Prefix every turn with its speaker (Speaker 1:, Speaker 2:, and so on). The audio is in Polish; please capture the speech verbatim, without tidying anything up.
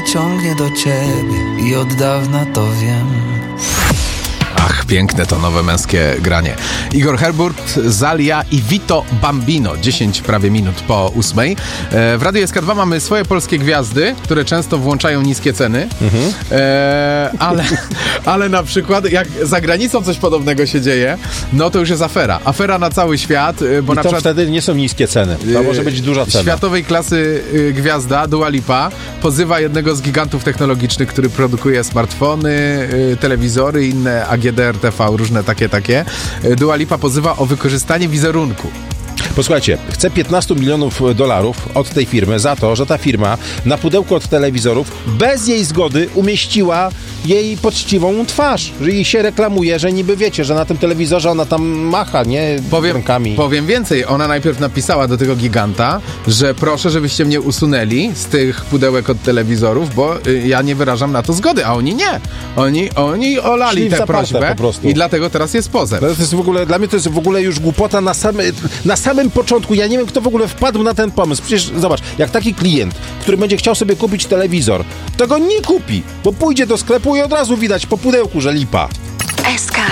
Speaker 1: ciągnie do ciebie i od dawna to wiem.
Speaker 2: Ach, piękne to nowe męskie granie. Igor Herburt, Zalia i Vito Bambino. dziesięć prawie minut po ósmej. E, w Radiu S K dwa mamy swoje polskie gwiazdy, które często włączają niskie ceny. Mhm. E, ale, ale na przykład jak za granicą coś podobnego się dzieje, no to już jest afera. Afera na cały świat. Bo
Speaker 3: I
Speaker 2: na
Speaker 3: to
Speaker 2: przykład
Speaker 3: wtedy nie są niskie ceny. To może być duża cena.
Speaker 2: Światowej klasy y, gwiazda Dua Lipa pozywa jednego z gigantów technologicznych, który produkuje smartfony, y, telewizory i inne A G D R T V, różne takie, takie. Dua Lipa pozywa o wykorzystanie wizerunku.
Speaker 3: Posłuchajcie, chce piętnaście milionów dolarów od tej firmy za to, że ta firma na pudełku od telewizorów bez jej zgody umieściła jej poczciwą twarz. Że jej się reklamuje, że niby wiecie, że na tym telewizorze ona tam macha, nie?
Speaker 2: Powiem,
Speaker 3: rękami.
Speaker 2: powiem więcej, ona najpierw napisała do tego giganta, że proszę, żebyście mnie usunęli z tych pudełek od telewizorów, bo y, ja nie wyrażam na to zgody, a oni nie. Oni, oni olali
Speaker 3: Szli w
Speaker 2: tę
Speaker 3: zaparte
Speaker 2: prośbę
Speaker 3: po prostu.
Speaker 2: I dlatego teraz jest pozew.
Speaker 3: To jest w ogóle, dla mnie to jest w ogóle już głupota na, same, na samym początku. Ja nie wiem, kto w ogóle wpadł na ten pomysł. Przecież zobacz, jak taki klient, który będzie chciał sobie kupić telewizor, to go nie kupi, bo pójdzie do sklepu i od razu widać po pudełku, że lipa.
Speaker 4: S K